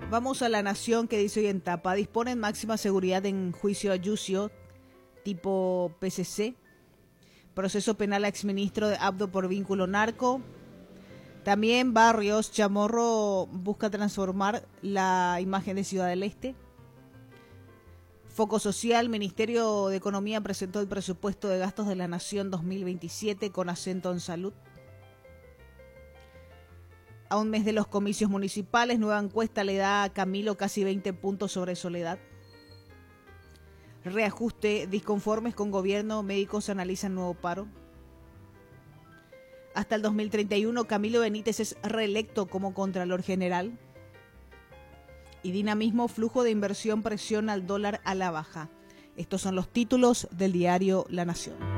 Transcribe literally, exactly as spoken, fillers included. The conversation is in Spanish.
Vamos a La Nación, que dice hoy en tapa: disponen máxima seguridad en juicio a Yucio, tipo P C C. Proceso penal a exministro de Abdo por vínculo narco. También Barrios, Chamorro busca transformar la imagen de Ciudad del Este. Foco social, Ministerio de Economía presentó el presupuesto de gastos de la Nación dos mil veintisiete con acento en salud. A un mes de los comicios municipales, nueva encuesta le da a Camilo casi veinte puntos sobre Soledad. Reajuste, disconformes con gobierno, médicos analizan nuevo paro. Hasta el dos mil treinta y uno, Camilo Benítez es reelecto como Contralor General. Y dinamismo, flujo de inversión presiona al dólar a la baja. Estos son los títulos del diario La Nación.